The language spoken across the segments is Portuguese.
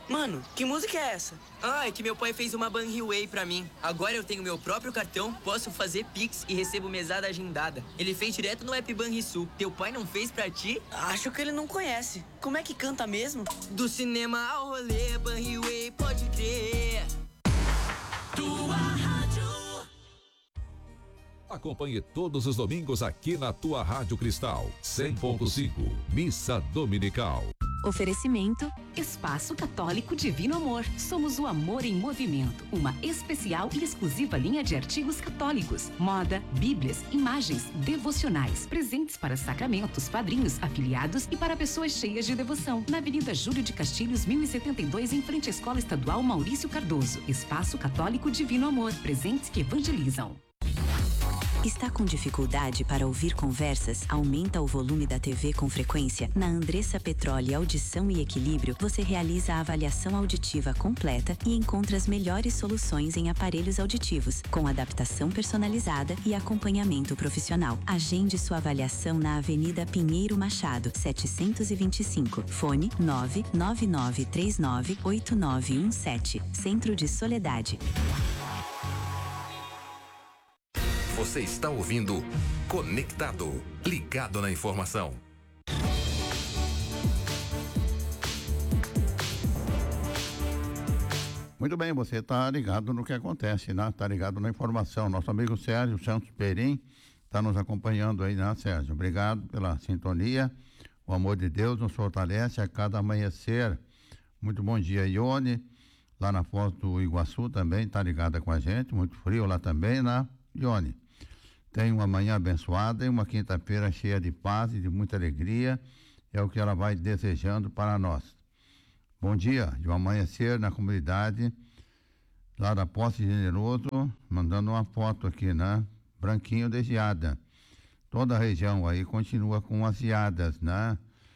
Mano, que música é essa? Ah, é que meu pai fez uma Banriway pra mim. Agora eu tenho meu próprio cartão, posso fazer Pix e recebo mesada agendada. Ele fez direto no app Banrisul. Teu pai não fez pra ti? Acho que ele não conhece. Como é que canta mesmo? Do cinema ao rolê, Banriway, pode crer. Tua rádio. Acompanhe todos os domingos aqui na tua Rádio Cristal 100.5, Missa Dominical. Oferecimento Espaço Católico Divino Amor. Somos o amor em movimento. Uma especial e exclusiva linha de artigos católicos, moda, bíblias, imagens, devocionais, presentes para sacramentos, padrinhos, afiliados e para pessoas cheias de devoção. Na Avenida Júlio de Castilhos, 1072, em frente à Escola Estadual Maurício Cardoso. Espaço Católico Divino Amor. Presentes que evangelizam. Está com dificuldade para ouvir conversas? Aumenta o volume da TV com frequência? Na Andressa Petróleo Audição e Equilíbrio, você realiza a avaliação auditiva completa e encontra as melhores soluções em aparelhos auditivos, com adaptação personalizada e acompanhamento profissional. Agende sua avaliação na Avenida Pinheiro Machado, 725. Fone 999398917. Centro de Soledade. Você está ouvindo Conectado, ligado na informação. Muito bem, você está ligado no que acontece, né? Está ligado na informação. Nosso amigo Sérgio Santos Perim está nos acompanhando aí, né, Sérgio? Obrigado pela sintonia. O amor de Deus nos fortalece a cada amanhecer. Muito bom dia, Ione. Lá na Foz do Iguaçu também está ligada com a gente. Muito frio lá também, né, Ione? Tem uma manhã abençoada e uma quinta-feira cheia de paz e de muita alegria. É o que ela vai desejando para nós. Bom dia, de um amanhecer na comunidade, lá da Posse Generoso, mandando uma foto aqui, né? Branquinho de geada. Toda a região aí continua com as geadas, né?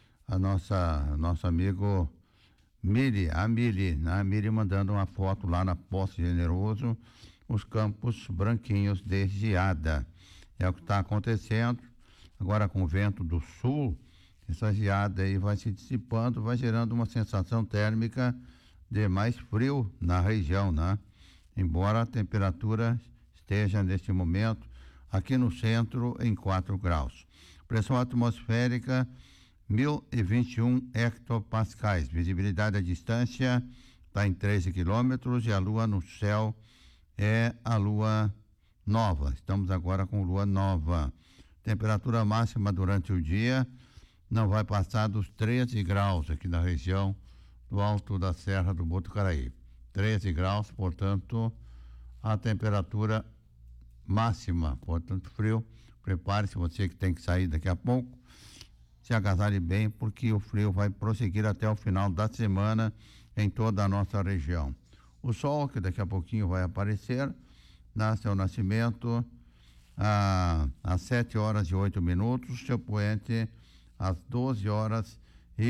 Nosso amigo Miri, né? A Miri mandando uma foto lá na Posse Generoso, os campos branquinhos de geada. É o que está acontecendo. Agora com o vento do sul, essa geada aí vai se dissipando, vai gerando uma sensação térmica de mais frio na região, né? Embora a temperatura esteja neste momento aqui no centro em 4 graus. Pressão atmosférica 1021 hectopascais. Visibilidade à distância está em 13 quilômetros e a lua no céu é a lua nova. Estamos agora com lua nova. Temperatura máxima durante o dia não vai passar dos 13 graus aqui na região do alto da Serra do Botucaraí. 13 graus, portanto, a temperatura máxima, portanto, frio. Prepare-se, você que tem que sair daqui a pouco, se agasalhe bem, porque o frio vai prosseguir até o final da semana em toda a nossa região. O sol, que daqui a pouquinho vai aparecer, nasce ao nascimento às 7 horas e 8 minutos, seu poente às 12 horas e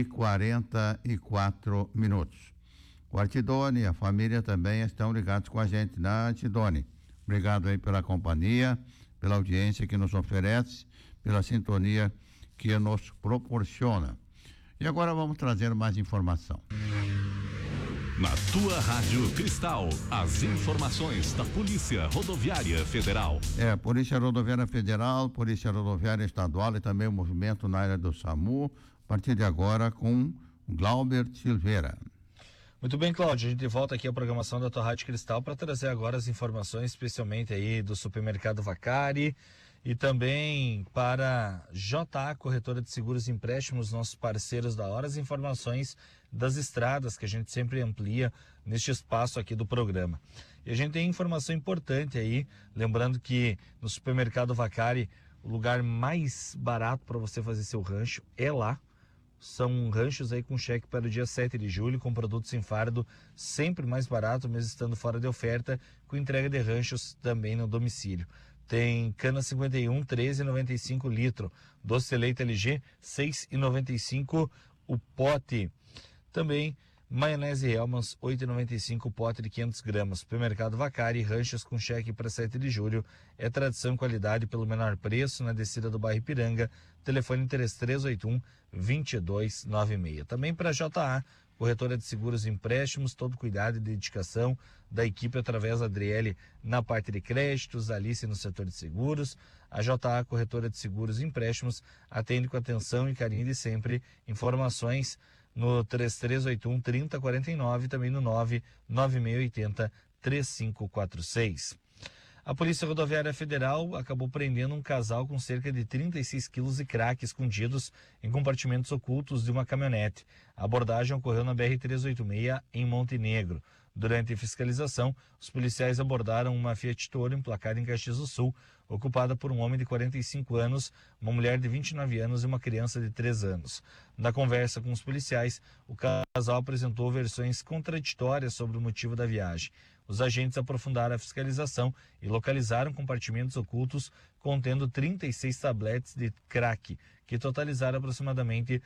44 minutos. O Artidone e a família também estão ligados com a gente, né, Artidone? Obrigado aí pela companhia, pela audiência que nos oferece, pela sintonia que nos proporciona. E agora vamos trazer mais informação. Na tua Rádio Cristal, as informações da Polícia Rodoviária Federal. Polícia Rodoviária Federal, Polícia Rodoviária Estadual e também o movimento na área do SAMU, a partir de agora com o Glauber Silveira. Muito bem, Cláudio, a gente volta aqui à programação da tua Rádio Cristal para trazer agora as informações, especialmente aí do supermercado Vacari e também para JA, corretora de seguros e empréstimos, nossos parceiros da hora, as informações das estradas que a gente sempre amplia neste espaço aqui do programa. E a gente tem informação importante aí, lembrando que no supermercado Vacari, o lugar mais barato para você fazer seu rancho é lá. São ranchos aí com cheque para o dia 7 de julho, com produtos sem fardo, sempre mais barato, mesmo estando fora de oferta, com entrega de ranchos também no domicílio. Tem cana 51, 13,95 litro. Doce de leite LG, 6,95 o pote. Também maionese Hellmann's, 8,95 o pote de 500 gramas. Supermercado Vacari, ranchos com cheque para 7 de julho. É tradição e qualidade pelo menor preço na descida do bairro Ipiranga. Telefone 3381-2296. Também para JA, corretora de seguros e empréstimos, todo cuidado e dedicação da equipe através da Adriele na parte de créditos, a Alice no setor de seguros. A JA, corretora de seguros e empréstimos, atende com atenção e carinho de sempre. Informações no 3381-3049 e também no 99680-3546. A Polícia Rodoviária Federal acabou prendendo um casal com cerca de 36 quilos de crack escondidos em compartimentos ocultos de uma caminhonete. A abordagem ocorreu na BR-386 em Montenegro. Durante a fiscalização, os policiais abordaram uma Fiat Toro emplacada em Caxias do Sul, ocupada por um homem de 45 anos, uma mulher de 29 anos e uma criança de 3 anos. Na conversa com os policiais, o casal apresentou versões contraditórias sobre o motivo da viagem. Os agentes aprofundaram a fiscalização e localizaram compartimentos ocultos contendo 36 tabletes de crack, que totalizaram aproximadamente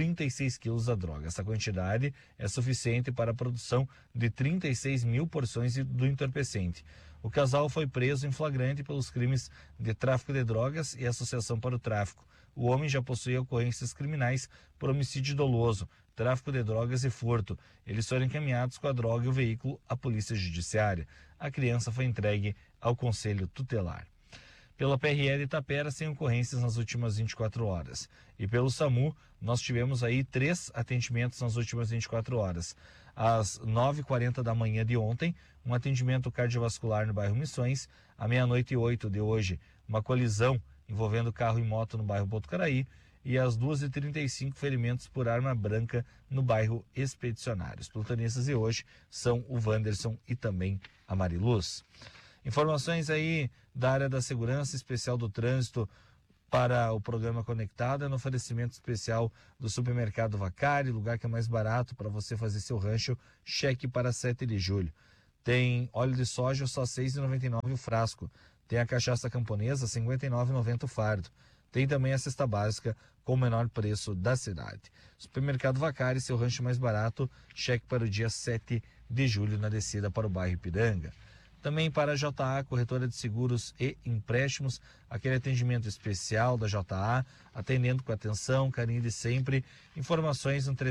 36 quilos da droga. Essa quantidade é suficiente para a produção de 36 mil porções do entorpecente. O casal foi preso em flagrante pelos crimes de tráfico de drogas e associação para o tráfico. O homem já possuía ocorrências criminais por homicídio doloso, tráfico de drogas e furto. Eles foram encaminhados com a droga e o veículo à Polícia Judiciária. A criança foi entregue ao Conselho Tutelar. Pela PRE de Itapera, sem ocorrências nas últimas 24 horas. E pelo SAMU, nós tivemos aí 3 atendimentos nas últimas 24 horas. Às 9h40 da manhã de ontem, um atendimento cardiovascular no bairro Missões. À 00:08 de hoje, uma colisão envolvendo carro e moto no bairro Botucaraí. E às 2h35, ferimentos por arma branca no bairro Expedicionário. Os plutonistas de hoje são o Wanderson e também a Mariluz. Informações aí da área da segurança especial do trânsito para o programa Conectada, no oferecimento especial do supermercado Vacari, lugar que é mais barato para você fazer seu rancho. Cheque para 7 de julho. Tem óleo de soja só R$ 6,99 o frasco. Tem a cachaça camponesa R$ 59,90 o fardo. Tem também a cesta básica com o menor preço da cidade. Supermercado Vacari, seu rancho mais barato. Cheque para o dia 7 de julho na descida para o bairro Ipiranga. Também para a JA, corretora de seguros e empréstimos, aquele atendimento especial da JA, atendendo com atenção, carinho de sempre. Informações no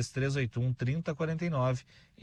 3381-3049 e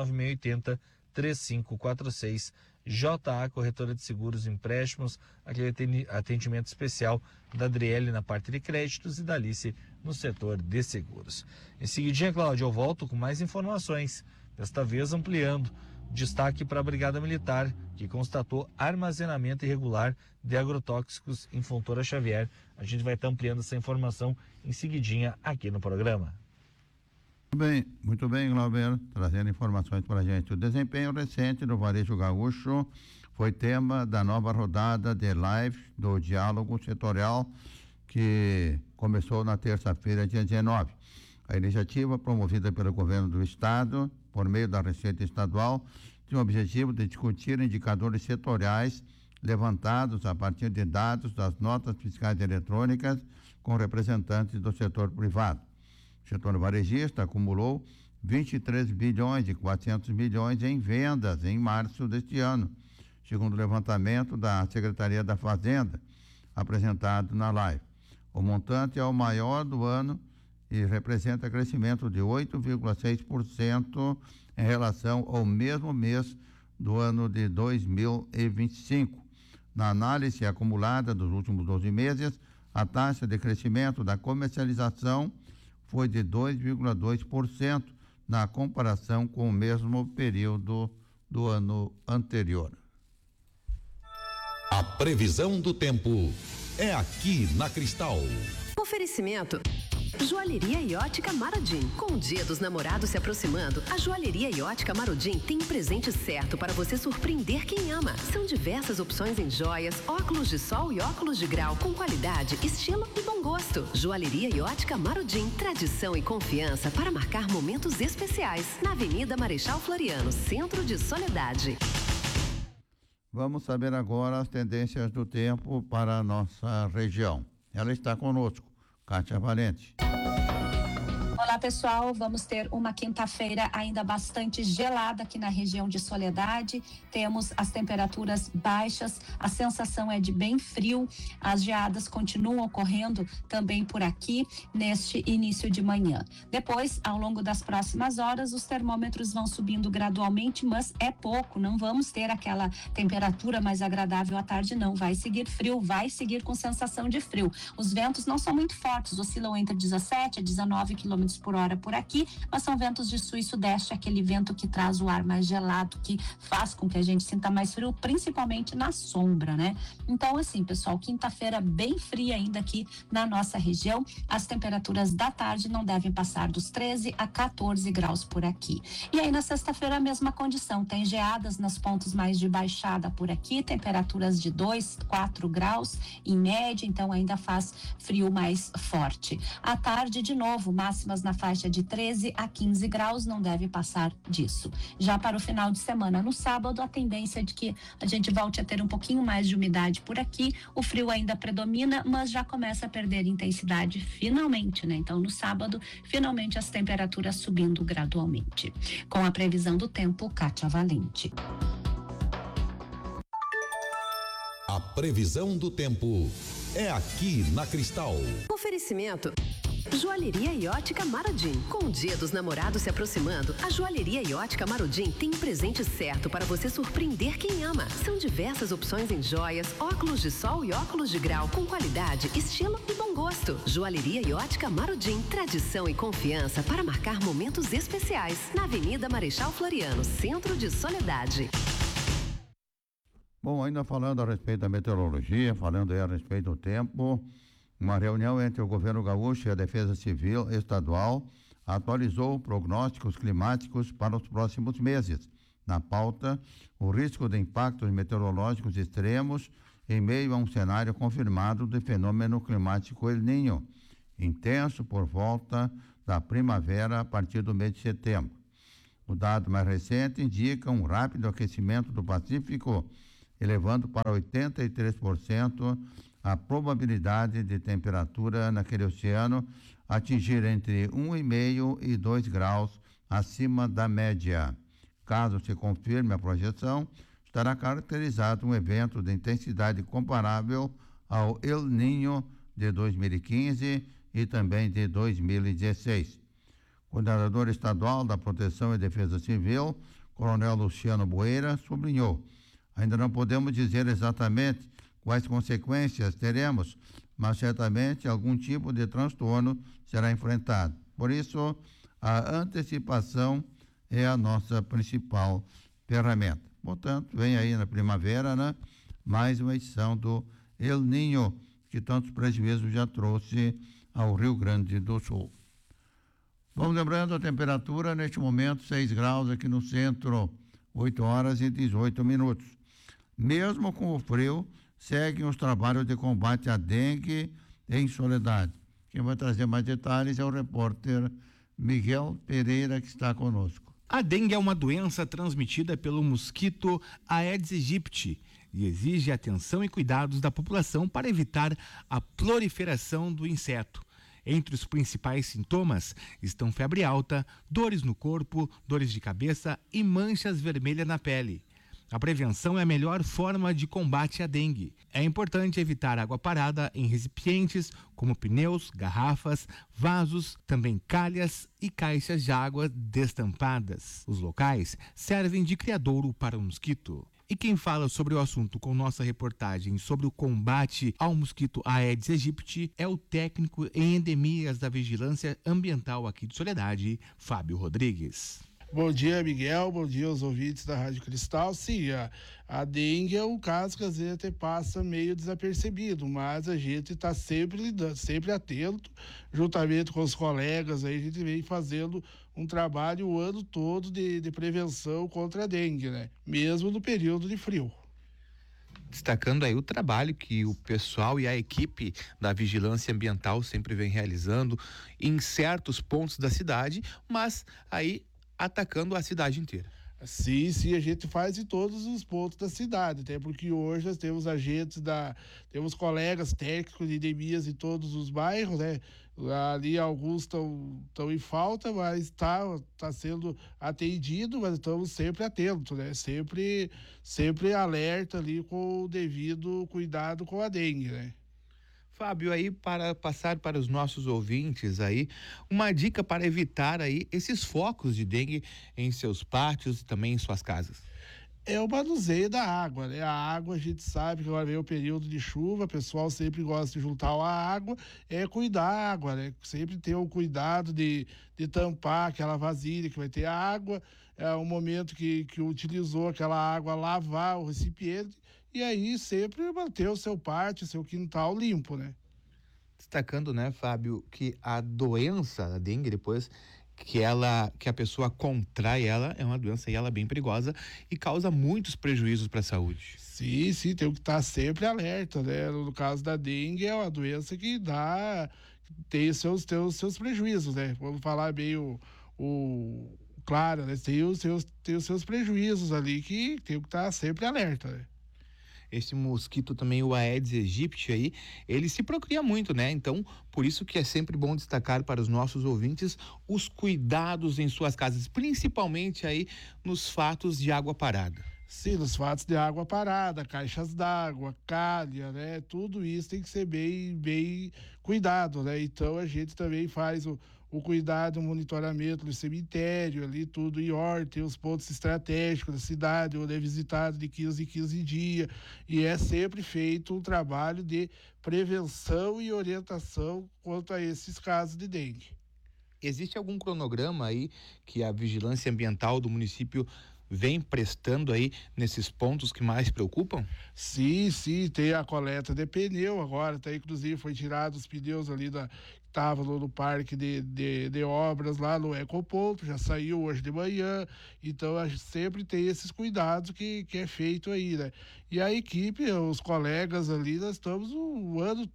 99680-3546. JA, corretora de seguros e empréstimos, aquele atendimento especial da Adriele na parte de créditos e da Alice no setor de seguros. Em seguidinha, Cláudio, eu volto com mais informações, desta vez ampliando. Destaque para a Brigada Militar, que constatou armazenamento irregular de agrotóxicos em Fontoura Xavier. A gente vai estar ampliando essa informação em seguidinha aqui no programa. Muito bem, Glauber, trazendo informações para a gente. O desempenho recente do varejo gaúcho foi tema da nova rodada de live do Diálogo Setorial, que começou na terça-feira, dia 19. A iniciativa, promovida pelo governo do estado, por meio da Receita Estadual, tinha o objetivo de discutir indicadores setoriais levantados a partir de dados das notas fiscais eletrônicas com representantes do setor privado. O setor varejista acumulou 23 bilhões e 400 milhões em vendas em março deste ano, segundo o levantamento da Secretaria da Fazenda, apresentado na live. O montante é o maior do ano e representa crescimento de 8,6% em relação ao mesmo mês do ano de 2025. Na análise acumulada dos últimos 12 meses, a taxa de crescimento da comercialização foi de 2,2% na comparação com o mesmo período do ano anterior. A previsão do tempo é aqui na Cristal. Oferecimento Joalheria e Ótica Marodim. Com o Dia dos Namorados se aproximando, a Joalheria e Ótica Marodim tem o presente certo para você surpreender quem ama. São diversas opções em joias, óculos de sol e óculos de grau, com qualidade, estilo e bom gosto. Joalheria e Ótica Marodim, tradição e confiança para marcar momentos especiais. Na Avenida Marechal Floriano, Centro de Soledade. Vamos saber agora as tendências do tempo para a nossa região. Ela está conosco, Kátia Valente. Olá pessoal, vamos ter uma quinta-feira ainda bastante gelada aqui na região de Soledade. Temos as temperaturas baixas, a sensação é de bem frio. As geadas continuam ocorrendo também por aqui neste início de manhã. Depois, ao longo das próximas horas, os termômetros vão subindo gradualmente, mas é pouco. Não vamos ter aquela temperatura mais agradável à tarde, não. Vai seguir frio, vai seguir com sensação de frio. Os ventos não são muito fortes, oscilam entre 17 a 19 km por hora por aqui, mas são ventos de sul e sudeste, aquele vento que traz o ar mais gelado, que faz com que a gente sinta mais frio, principalmente na sombra, né? Então, assim, pessoal, quinta-feira bem fria ainda aqui na nossa região. As temperaturas da tarde não devem passar dos 13 a 14 graus por aqui. E aí, na sexta-feira, a mesma condição. Tem geadas nos pontos mais de baixada por aqui, temperaturas de 2, 4 graus em média, então ainda faz frio mais forte. À tarde, de novo, máximas na faixa de 13 a 15 graus, não deve passar disso. Já para o final de semana, no sábado, a tendência é de que a gente volte a ter um pouquinho mais de umidade por aqui, o frio ainda predomina, mas já começa a perder intensidade finalmente, né? Então, no sábado, finalmente as temperaturas subindo gradualmente. Com a previsão do tempo, Kátia Valente. A previsão do tempo é aqui na Cristal. Oferecimento Joalheria e Ótica Maradim. Com o Dia dos Namorados se aproximando, a Joalheria e Ótica Maradim tem o presente certo para você surpreender quem ama. São diversas opções em joias, óculos de sol e óculos de grau, com qualidade, estilo e bom gosto. Joalheria e Ótica Maradim, tradição e confiança para marcar momentos especiais. Na Avenida Marechal Floriano, centro de Soledade. Bom, ainda falando a respeito da meteorologia, falando aí a respeito do tempo, uma reunião entre o governo gaúcho e a Defesa Civil Estadual atualizou prognósticos climáticos para os próximos meses. Na pauta, o risco de impactos meteorológicos extremos em meio a um cenário confirmado de fenômeno climático El Niño, intenso por volta da primavera a partir do mês de setembro. O dado mais recente indica um rápido aquecimento do Pacífico, elevando para 83% a probabilidade de temperatura naquele oceano atingir entre 1,5 e 2 graus acima da média. Caso se confirme a projeção, estará caracterizado um evento de intensidade comparável ao El Niño de 2015 e também de 2016. O coordenador estadual da Proteção e Defesa Civil, Coronel Luciano Boeira, sublinhou: ainda não podemos dizer exatamente quais consequências teremos, mas certamente algum tipo de transtorno será enfrentado. Por isso, a antecipação é a nossa principal ferramenta. Portanto, vem aí na primavera, né, mais uma edição do El Niño, que tantos prejuízos já trouxe ao Rio Grande do Sul. Vamos lembrando a temperatura neste momento, 6 graus aqui no centro, 8 horas e 18 minutos. Mesmo com o frio, seguem os trabalhos de combate à dengue em Soledade. Quem vai trazer mais detalhes é o repórter Miguel Pereira, que está conosco. A dengue é uma doença transmitida pelo mosquito Aedes aegypti e exige atenção e cuidados da população para evitar a proliferação do inseto. Entre os principais sintomas estão febre alta, dores no corpo, dores de cabeça e manchas vermelhas na pele. A prevenção é a melhor forma de combate à dengue. É importante evitar água parada em recipientes como pneus, garrafas, vasos, também calhas e caixas de água destampadas. Os locais servem de criadouro para o mosquito. E quem fala sobre o assunto com nossa reportagem sobre o combate ao mosquito Aedes aegypti é o técnico em endemias da Vigilância Ambiental aqui de Soledade, Fábio Rodrigues. Bom dia, Miguel. Bom dia aos ouvintes da Rádio Cristal. Sim, a dengue é um caso que às vezes até passa meio desapercebido, mas a gente está sempre lidando, sempre atento, juntamente com os colegas, aí a gente vem fazendo um trabalho o ano todo de prevenção contra a dengue, né? Mesmo no período de frio. Destacando aí o trabalho que o pessoal e a equipe da Vigilância Ambiental sempre vem realizando em certos pontos da cidade, mas aí atacando a cidade inteira. Sim, a gente faz em todos os pontos da cidade, até porque hoje nós temos temos colegas técnicos de endemias em todos os bairros, né? Ali alguns estão em falta, mas está sendo atendido, mas estamos sempre atentos, né? Sempre alerta ali com o devido cuidado com a dengue, né? Fábio, aí para passar para os nossos ouvintes aí, uma dica para evitar aí esses focos de dengue em seus pátios e também em suas casas. É o manuseio da água, né? A água, a gente sabe que agora vem o período de chuva, o pessoal sempre gosta de juntar a água, cuidar da água, né? Sempre ter o cuidado de tampar aquela vasilha que vai ter água, o momento que utilizou aquela água, lavar o recipiente, e aí sempre manter o seu pátio, o seu quintal limpo, né? Destacando, né, Fábio, que a doença, a dengue, depois que a pessoa contrai ela, é uma doença e ela é bem perigosa e causa muitos prejuízos para a saúde. Sim, tem que estar sempre alerta, né? No caso da dengue, é uma doença que tem os seus prejuízos, né? Vamos falar bem claro, né? Tem os seus prejuízos ali que tem que estar sempre alerta, né? Esse mosquito também, o Aedes aegypti aí, ele se procria muito, né? Então, por isso que é sempre bom destacar para os nossos ouvintes os cuidados em suas casas, principalmente aí nos fatos de água parada. Sim, nos fatos de água parada, caixas d'água, calha, né? Tudo isso tem que ser bem cuidado, né? Então, a gente também faz o cuidado, o monitoramento do cemitério, ali tudo em ordem, tem os pontos estratégicos da cidade, onde é visitado de 15 em 15 dias, e é sempre feito um trabalho de prevenção e orientação quanto a esses casos de dengue. Existe algum cronograma aí que a vigilância ambiental do município vem prestando aí nesses pontos que mais preocupam? Sim, tem a coleta de pneu agora, inclusive foi tirado os pneus ali estava no parque de obras lá no Ecoponto, já saiu hoje de manhã, então a gente sempre tem esses cuidados que é feito aí, né? E a equipe, os colegas ali, nós estamos o ano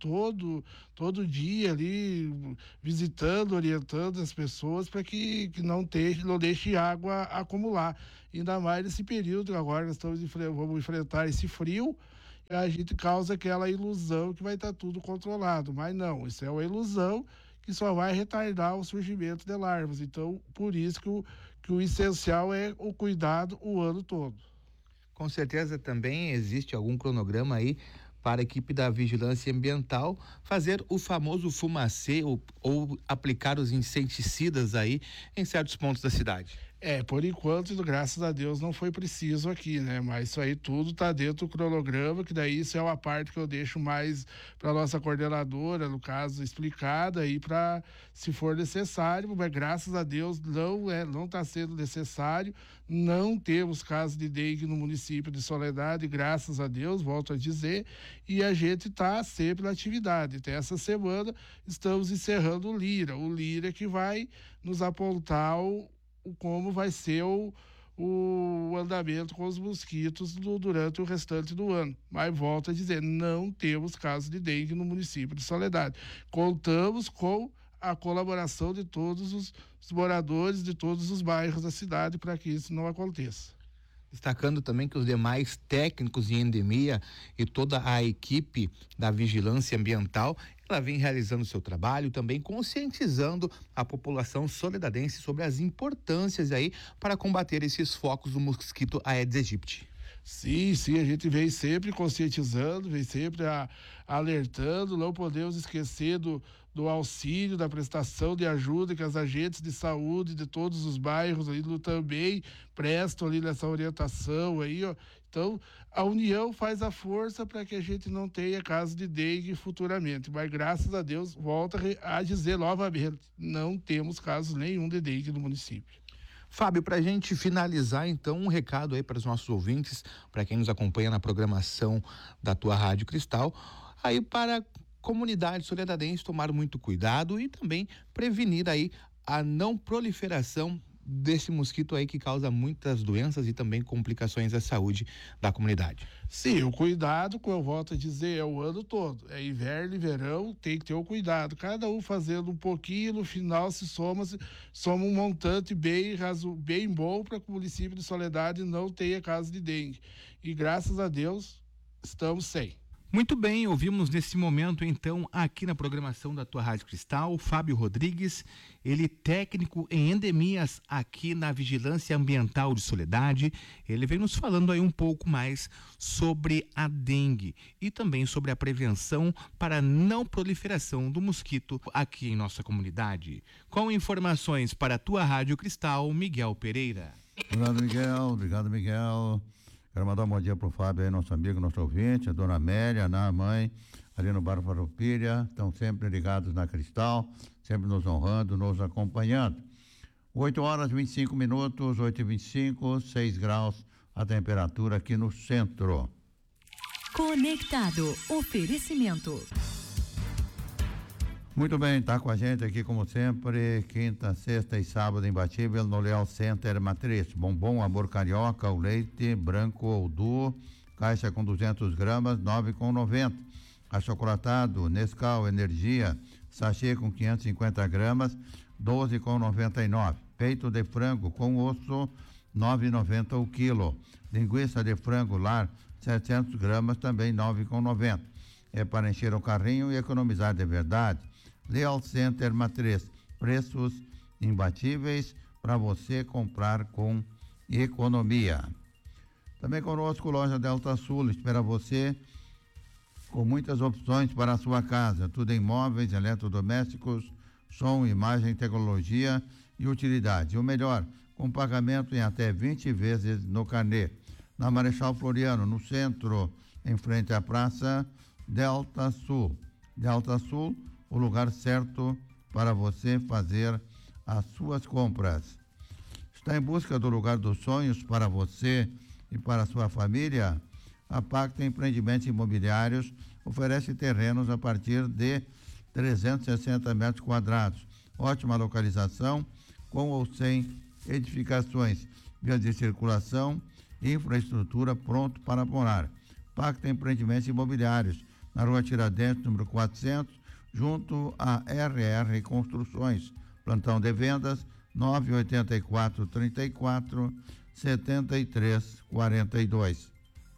todo dia ali, visitando, orientando as pessoas para que não deixe água acumular, ainda mais nesse período agora nós vamos enfrentar esse frio, a gente causa aquela ilusão que vai estar tudo controlado, mas não, isso é uma ilusão que só vai retardar o surgimento de larvas. Então, por isso que o essencial é o cuidado o ano todo. Com certeza também existe algum cronograma aí para a equipe da vigilância ambiental fazer o famoso fumacê ou aplicar os inseticidas aí em certos pontos da cidade. Por enquanto, graças a Deus, não foi preciso aqui, né? Mas isso aí tudo tá dentro do cronograma, que daí isso é uma parte que eu deixo mais para nossa coordenadora, no caso, explicada aí para se for necessário, mas graças a Deus não está sendo necessário, não temos casos de dengue no município de Soledade, graças a Deus, volto a dizer, e a gente está sempre na atividade. Até essa semana estamos encerrando o Lira que vai nos apontar como vai ser o andamento com os mosquitos durante o restante do ano. Mas volto a dizer, não temos casos de dengue no município de Soledade. Contamos com a colaboração de todos os moradores de todos os bairros da cidade para que isso não aconteça. Destacando também que os demais técnicos em endemia e toda a equipe da vigilância ambiental, ela vem realizando seu trabalho, também conscientizando a população soledadense sobre as importâncias aí para combater esses focos do mosquito Aedes aegypti. Sim, a gente vem sempre conscientizando, vem sempre alertando, não podemos esquecer do auxílio, da prestação de ajuda que as agentes de saúde de todos os bairros aí também prestam ali nessa orientação aí, ó. Então, a união faz a força para que a gente não tenha casos de dengue futuramente, mas graças a Deus, volta a dizer novamente, não temos casos nenhum de dengue no município. Fábio, para a gente finalizar, então, um recado aí para os nossos ouvintes, para quem nos acompanha na programação da tua Rádio Cristal, aí para a comunidade soledadense tomar muito cuidado e também prevenir aí a não proliferação desse mosquito aí que causa muitas doenças e também complicações à saúde da comunidade. Sim, o cuidado, como eu volto a dizer, é o ano todo. É inverno e verão, tem que ter o cuidado. Cada um fazendo um pouquinho, no final soma um montante bem bom para que o município de Soledade não tenha caso de dengue. E graças a Deus, estamos sem. Muito bem, ouvimos nesse momento, então, aqui na programação da tua Rádio Cristal, o Fábio Rodrigues, ele técnico em endemias aqui na Vigilância Ambiental de Soledade. Ele vem nos falando aí um pouco mais sobre a dengue e também sobre a prevenção para a não proliferação do mosquito aqui em nossa comunidade. Com informações para a tua Rádio Cristal, Miguel Pereira. Obrigado, Miguel. Quero mandar um bom dia pro Fábio aí, nosso amigo, nosso ouvinte, a dona Amélia, a mãe, ali no bairro Farroupilha, estão sempre ligados na Cristal, sempre nos honrando, nos acompanhando. 8h25, 8h25, 6 graus a temperatura aqui no centro. Conectado, oferecimento. Muito bem, tá com a gente aqui como sempre, quinta, sexta e sábado imbatível no Leal Center Matriz. Bombom Amor Carioca, o leite branco ou duo, caixa com 200 gramas, 9,90. Achocolatado Nescau Energia, sachê com 550 gramas, 12,99. Peito de frango com osso, 9,90 o quilo. Linguiça de frango lar, 700 gramas, também 9,90. É para encher o carrinho e economizar de verdade. Leal Center Matriz, preços imbatíveis para você comprar com economia. Também conosco, loja Delta Sul, espera você com muitas opções para a sua casa, tudo em móveis, eletrodomésticos, som, imagem, tecnologia e utilidade. O melhor, com pagamento em até 20 vezes no carnê. Na Marechal Floriano, no centro, em frente à praça Delta Sul. Delta Sul, o lugar certo para você fazer as suas compras. Está em busca do lugar dos sonhos para você e para a sua família? A Pacto Empreendimentos Imobiliários oferece terrenos a partir de 360 metros quadrados. Ótima localização, com ou sem edificações, vias de circulação, infraestrutura pronto para morar. Pacto Empreendimentos Imobiliários, na Rua Tiradentes, número 400, junto a RR Construções. Plantão de vendas 984 34 73 42.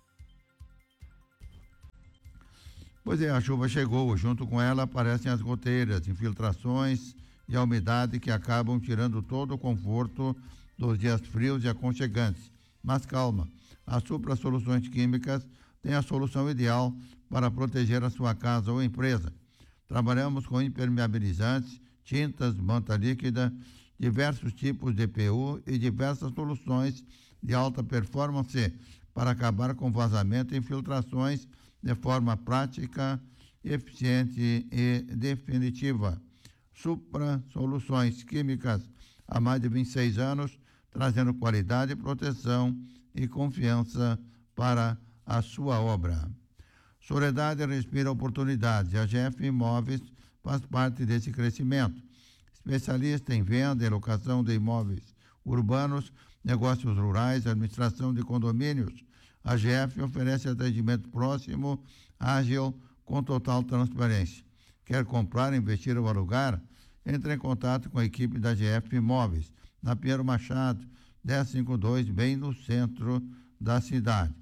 Pois é, a chuva chegou, junto com ela aparecem as goteiras, infiltrações e a umidade que acabam tirando todo o conforto dos dias frios e aconchegantes. Mas calma, a Supra Soluções Químicas tem a solução ideal para proteger a sua casa ou empresa. Trabalhamos com impermeabilizantes, tintas, manta líquida, diversos tipos de PU e diversas soluções de alta performance para acabar com vazamento e infiltrações de forma prática, eficiente e definitiva. Supra Soluções Químicas, há mais de 26 anos, trazendo qualidade, proteção e confiança para a sua obra. Soledade respira oportunidades e a GF Imóveis faz parte desse crescimento. Especialista em venda e locação de imóveis urbanos, negócios rurais, administração de condomínios, a GF oferece atendimento próximo, ágil, com total transparência. Quer comprar, investir ou alugar? Entre em contato com a equipe da GF Imóveis, na Pinheiro Machado, 1052, bem no centro da cidade.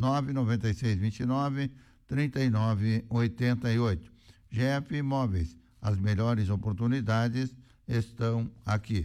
99629 3988. GF Imóveis, as melhores oportunidades estão aqui.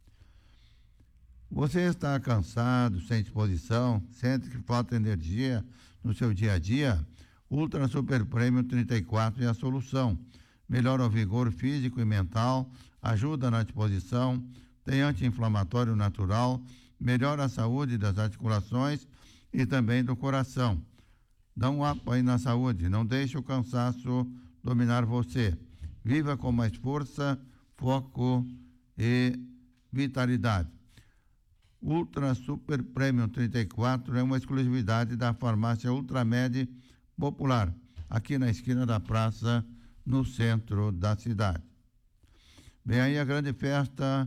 Você está cansado, sem disposição, sente que falta energia no seu dia a dia? Ultra Super Premium 34 é a solução. Melhora o vigor físico e mental, ajuda na disposição, tem anti-inflamatório natural, melhora a saúde das articulações e também do coração. Dá um up aí na saúde, não deixe o cansaço dominar você. Viva com mais força, foco e vitalidade. Ultra Super Premium 34 é uma exclusividade da farmácia Ultramed Popular, aqui na esquina da praça, no centro da cidade. Vem aí a grande festa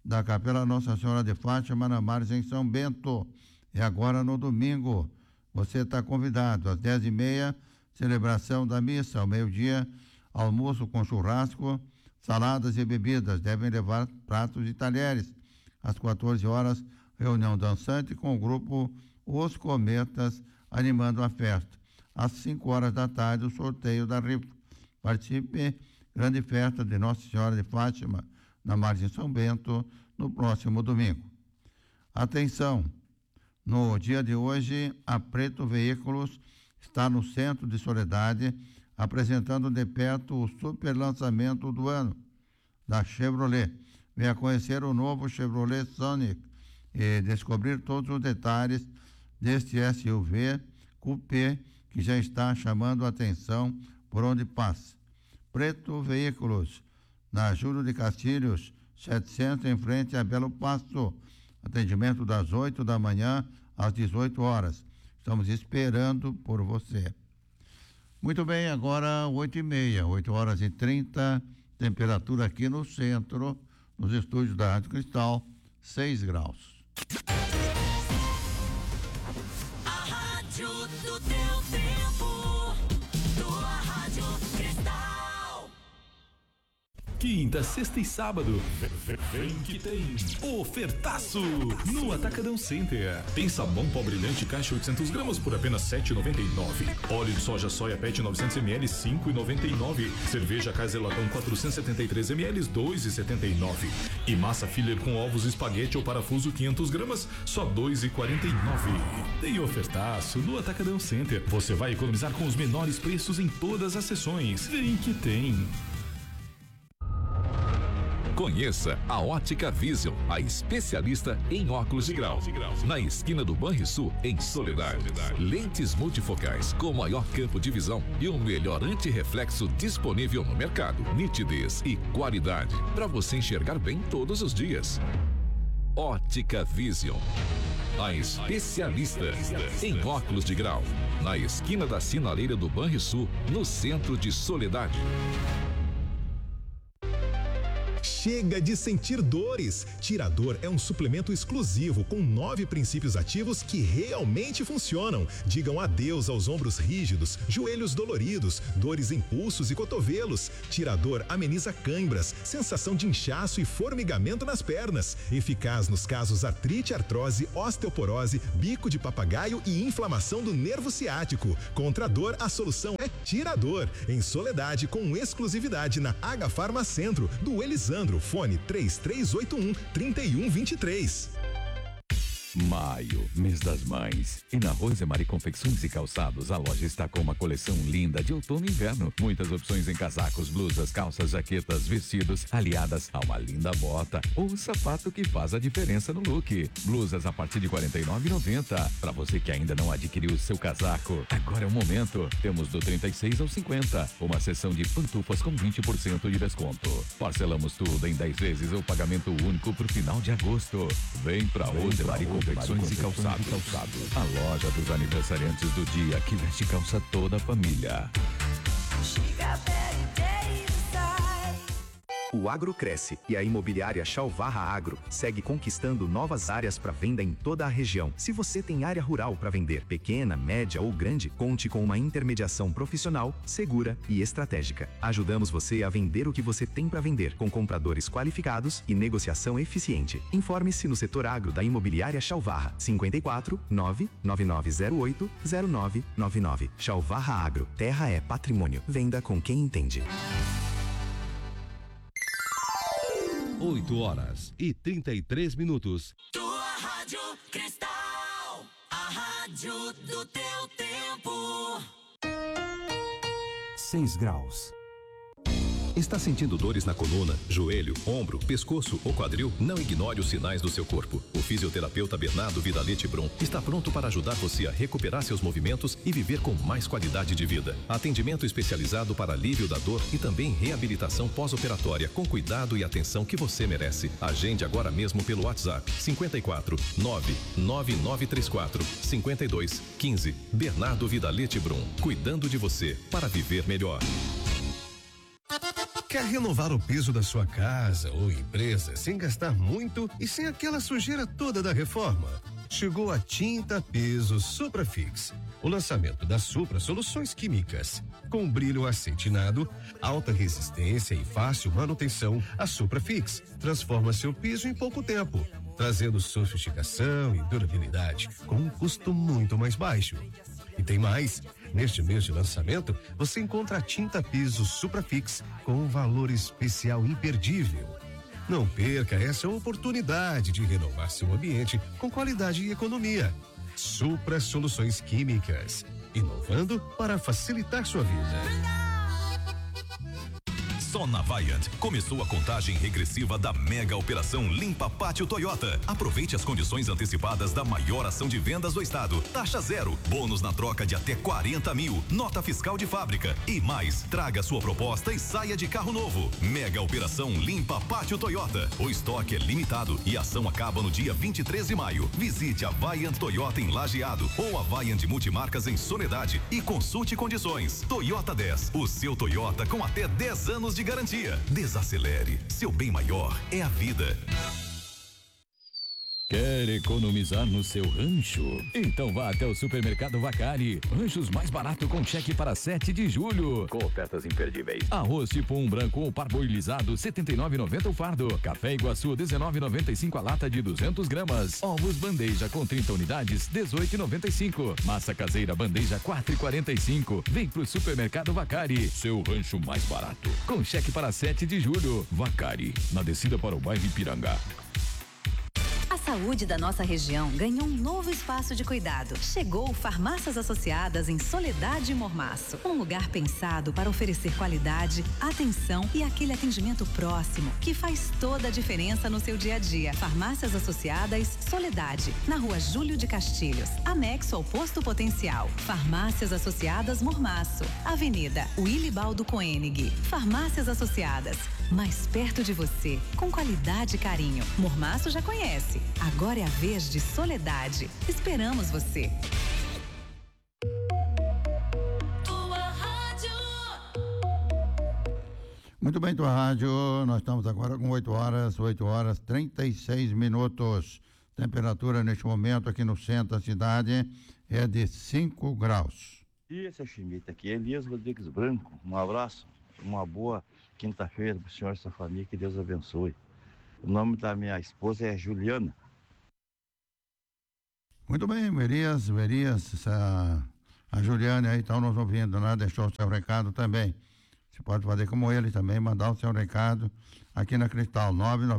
da Capela Nossa Senhora de Fátima, na Margem São Bento. E agora no domingo, você está convidado às 10h30, celebração da missa, ao meio-dia, almoço com churrasco, saladas e bebidas, devem levar pratos e talheres. Às 14 horas, reunião dançante com o grupo Os Cometas, animando a festa. Às 5 horas da tarde, o sorteio da rifa. Participe, grande festa de Nossa Senhora de Fátima, na Margem São Bento, no próximo domingo. Atenção, no dia de hoje, a Preto Veículos está no centro de Soledade, apresentando de perto o super lançamento do ano da Chevrolet. Venha conhecer o novo Chevrolet Sonic e descobrir todos os detalhes deste SUV Coupé que já está chamando a atenção por onde passa. Preto Veículos, na Júlio de Castilhos, 700, em frente a Belo Pasto. Atendimento das 8 da manhã às 18 horas. Estamos esperando por você. Muito bem, agora 8h30, 8h30, temperatura aqui no centro, nos estúdios da Rádio Cristal, 6 graus. A rádio do teu tempo, tua Rádio Cristal. Quinta, sexta e sábado, vem que tem ofertaço no Atacadão Center. Tem sabão pó brilhante caixa 800 gramas por apenas R$ 7,99. Óleo de soja soia pet 900 ml, R$ 5,99. Cerveja Kaiser Latão 473 ml, R$ 2,79. E massa filler com ovos, espaguete ou parafuso 500 gramas, só R$ 2,49. Tem ofertaço no Atacadão Center. Você vai economizar com os menores preços em todas as seções. Vem que tem. Conheça a Ótica Vision, a especialista em óculos de grau. Na esquina do Banrisul, em Soledade. Lentes multifocais com maior campo de visão e o melhor antirreflexo disponível no mercado. Nitidez e qualidade para você enxergar bem todos os dias. Ótica Vision, a especialista em óculos de grau. Na esquina da sinaleira do Banrisul, no centro de Soledade. Chega de sentir dores. Tirador é um suplemento exclusivo com 9 princípios ativos que realmente funcionam. Digam adeus aos ombros rígidos, joelhos doloridos, dores em pulsos e cotovelos. Tirador ameniza cãibras, sensação de inchaço e formigamento nas pernas. Eficaz nos casos artrite, artrose, osteoporose, bico de papagaio e inflamação do nervo ciático. Contra a dor, a solução é Tirador. Em Soledade, com exclusividade na H Farma Centro, do Elisandro. Fone 3381-3123. Maio, mês das mães. E na Rosemary Confecções e Calçados, a loja está com uma coleção linda de outono e inverno. Muitas opções em casacos, blusas, calças, jaquetas, vestidos, aliadas a uma linda bota ou o sapato que faz a diferença no look. Blusas a partir de R$ 49,90. Para você que ainda não adquiriu o seu casaco, agora é o momento. Temos do 36 ao 50. Uma seção de pantufas com 20% de desconto. Parcelamos tudo em 10 vezes ou pagamento único pro final de agosto. Vem pra Rosemary Confecções e Calçados. A loja dos aniversariantes do dia que veste calça toda a família. O agro cresce e a imobiliária Chalvarra Agro segue conquistando novas áreas para venda em toda a região. Se você tem área rural para vender, pequena, média ou grande, conte com uma intermediação profissional, segura e estratégica. Ajudamos você a vender o que você tem para vender, com compradores qualificados e negociação eficiente. Informe-se no setor agro da imobiliária Chalvarra, 54 99908 0999. Chalvarra Agro, terra é patrimônio. Venda com quem entende. 8h33. Tua Rádio Cristal, a rádio do teu tempo. 6 graus. Está sentindo dores na coluna, joelho, ombro, pescoço ou quadril? Não ignore os sinais do seu corpo. O fisioterapeuta Bernardo Vidalete Brum está pronto para ajudar você a recuperar seus movimentos e viver com mais qualidade de vida. Atendimento especializado para alívio da dor e também reabilitação pós-operatória com cuidado e atenção que você merece. Agende agora mesmo pelo WhatsApp 54 99934 52 15. Bernardo Vidalete Brum, cuidando de você para viver melhor. Quer renovar o piso da sua casa ou empresa sem gastar muito e sem aquela sujeira toda da reforma? Chegou a tinta piso Suprafix. O lançamento da Supra Soluções Químicas. Com brilho acetinado, alta resistência e fácil manutenção, a Suprafix transforma seu piso em pouco tempo, trazendo sofisticação e durabilidade com um custo muito mais baixo. E tem mais. Neste mês de lançamento, você encontra a tinta piso Suprafix com um valor especial imperdível. Não perca essa oportunidade de renovar seu ambiente com qualidade e economia. Supra Soluções Químicas, inovando para facilitar sua vida. Só na Vaillant começou a contagem regressiva da mega operação Limpa Pátio Toyota. Aproveite as condições antecipadas da maior ação de vendas do estado. Taxa zero, bônus na troca de até 40 mil, nota fiscal de fábrica e mais. Traga sua proposta e saia de carro novo. Mega operação Limpa Pátio Toyota. O estoque é limitado e a ação acaba no dia 23 de maio. Visite a Vaillant Toyota em Lajeado ou a Vaillant Multimarcas em Soledade e consulte condições. Toyota 10, o seu Toyota com até 10 anos de garantia. Desacelere. Seu bem maior é a vida. Quer economizar no seu rancho? Então vá até o Supermercado Vacari. Ranchos mais barato com cheque para 7 de julho. Com ofertas imperdíveis. Arroz tipo 1 branco ou parboilizado, R$ 79,90 o fardo. Café Iguaçu, R$ 19,95 a lata de 200 gramas. Ovos bandeja com 30 unidades, R$ 18,95. Massa caseira bandeja, R$ 4,45. Vem pro Supermercado Vacari. Seu rancho mais barato. Com cheque para 7 de julho. Vacari, na descida para o bairro Ipiranga. A saúde da nossa região ganhou um novo espaço de cuidado. Chegou Farmácias Associadas em Soledade e Mormaço. Um lugar pensado para oferecer qualidade, atenção e aquele atendimento próximo que faz toda a diferença no seu dia a dia. Farmácias Associadas Soledade, na Rua Júlio de Castilhos, anexo ao Posto Potencial. Farmácias Associadas Mormaço, Avenida Wilibaldo Koenig. Farmácias Associadas, mais perto de você, com qualidade e carinho. Mormaço já conhece. Agora é a vez de Soledade. Esperamos você. Muito bem, tua rádio. Nós estamos agora com 8 horas 36 minutos. Temperatura neste momento aqui no centro da cidade é de 5 graus. E esse Schmidt aqui é Elias Rodrigues Branco. Um abraço, uma boa quinta-feira para o senhor e sua família, que Deus abençoe. O nome da minha esposa é Juliana. Muito bem, Elias, a Juliana aí está nos ouvindo, né? Deixou o seu recado também. Você pode fazer como ele também, mandar o seu recado aqui na Cristal,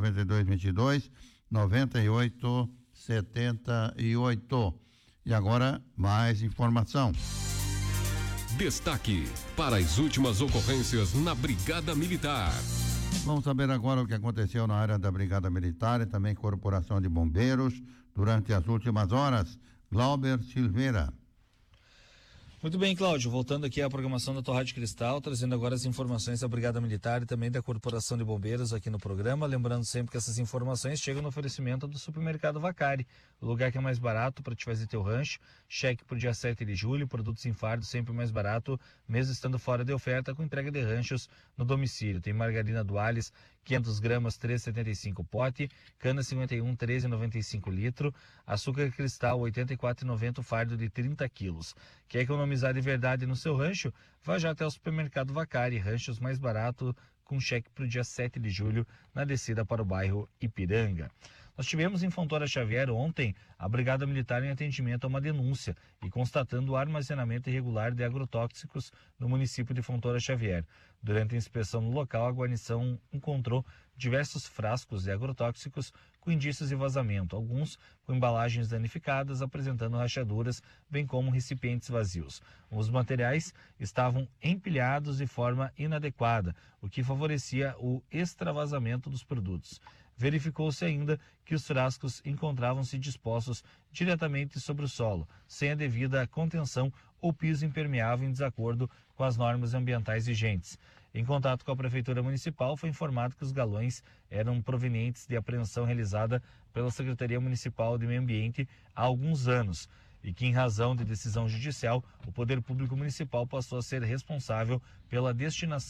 99222-9878. E agora, mais informação. Destaque para as últimas ocorrências na Brigada Militar. Vamos saber agora o que aconteceu na área da Brigada Militar e também Corporação de Bombeiros durante as últimas horas. Glauber Silveira. Muito bem, Cláudio, voltando aqui à programação da Rádio Cristal, trazendo agora as informações da Brigada Militar e também da Corporação de Bombeiros aqui no programa, lembrando sempre que essas informações chegam no oferecimento do Supermercado Vacari, o lugar que é mais barato para te fazer teu rancho. Cheque por dia 7 de julho, produtos em fardo sempre mais barato, mesmo estando fora de oferta, com entrega de ranchos no domicílio. Tem margarina Duales, 500 gramas, 3,75 pote, cana 51, 13,95 litro, açúcar cristal, 84,90 fardo de 30 quilos. Quer economizar de verdade no seu rancho? Vá já até o Supermercado Vacari, ranchos mais barato, com cheque para o dia 7 de julho, na descida para o bairro Ipiranga. Nós tivemos em Fontoura Xavier ontem a Brigada Militar em atendimento a uma denúncia e constatando o armazenamento irregular de agrotóxicos no município de Fontoura Xavier. Durante a inspeção no local, a guarnição encontrou diversos frascos de agrotóxicos com indícios de vazamento, alguns com embalagens danificadas, apresentando rachaduras, bem como recipientes vazios. Os materiais estavam empilhados de forma inadequada, o que favorecia o extravasamento dos produtos. Verificou-se ainda que os frascos encontravam-se dispostos diretamente sobre o solo, sem a devida contenção ou piso impermeável em desacordo com as normas ambientais vigentes. Em contato com a Prefeitura Municipal, foi informado que os galões eram provenientes de apreensão realizada pela Secretaria Municipal de Meio Ambiente há alguns anos e que, em razão de decisão judicial, o Poder Público Municipal passou a ser responsável pela destinação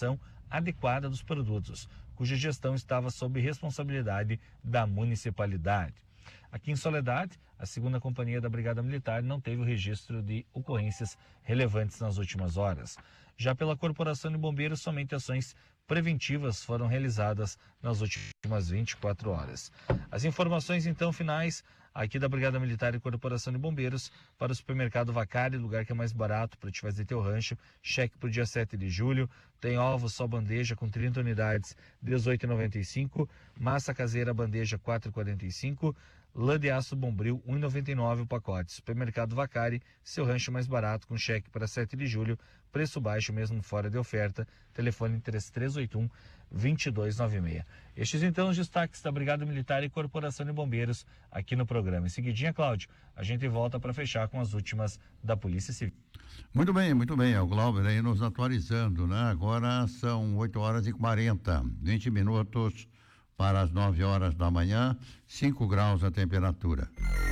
adequada dos produtos, cuja gestão estava sob responsabilidade da municipalidade. Aqui em Soledade, a segunda companhia da Brigada Militar não teve o registro de ocorrências relevantes nas últimas horas. Já pela Corporação de Bombeiros, somente ações preventivas foram realizadas nas últimas 24 horas. As informações, então, finais aqui da Brigada Militar e Corporação de Bombeiros para o supermercado Vacari, lugar que é mais barato para te fazer teu rancho. Cheque para o dia 7 de julho. Tem ovos só bandeja com 30 unidades, R$ 18,95. Massa caseira bandeja, R$ 4,45. Lã de aço Bombril, R$ 1,99 o pacote. Supermercado Vacari, seu rancho mais barato, com cheque para 7 de julho, preço baixo mesmo fora de oferta. Telefone 3381-2296. Estes então os destaques da Brigada Militar e Corporação de Bombeiros aqui no programa. Em seguidinha, Cláudio, a gente volta para fechar com as últimas da Polícia Civil. Muito bem, é o Glauber aí nos atualizando, né? Agora são 8h40, 20 minutos para as 9 horas da manhã, 5 graus a temperatura.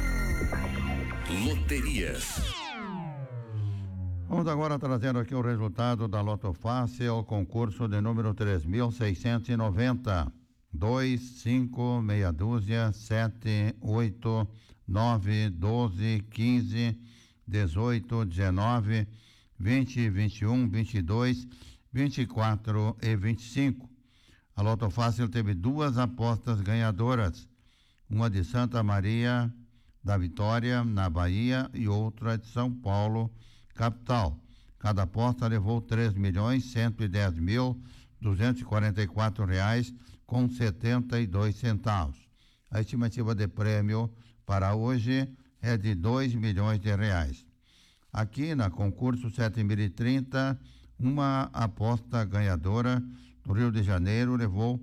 Loterias. Vamos agora trazendo aqui o resultado da Loto Fácil, concurso de número 3.690. 2, 5, meia dúzia, 7, 8, 9, 12, 15, 18, 19, 20, 21, 22, 24 e 25. A Loto Fácil teve 2 apostas ganhadoras, uma de Santa Maria da Vitória, na Bahia, e outra de São Paulo, capital. Cada aposta levou R$3.110.244,72. A estimativa de prêmio para hoje é de R$2 milhões. Aqui na concurso 7030, uma aposta ganhadora do Rio de Janeiro levou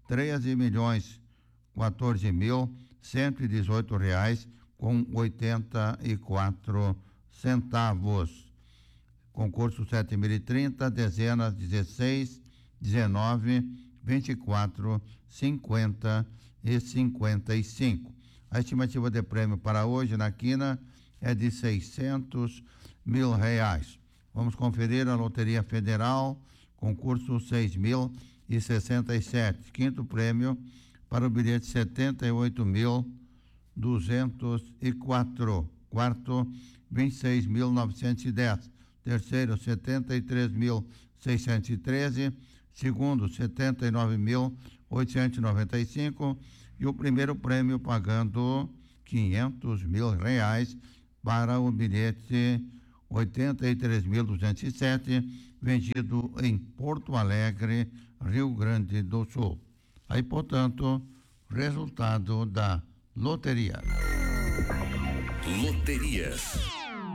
R$13.118,84. Concurso 7030, dezenas 16, 19, 24, 50 e 55. A estimativa de prêmio para hoje na quina é de R$600 mil. Vamos conferir a Loteria Federal, concurso 6.067. Quinto prêmio para o bilhete 78.204. Quarto, 26.910. Terceiro, 73.613. Segundo, 79.895. E o primeiro prêmio pagando R$500 mil para o bilhete 83.207, vendido em Porto Alegre, Rio Grande do Sul. Aí, portanto, resultado da loteria. Loterias.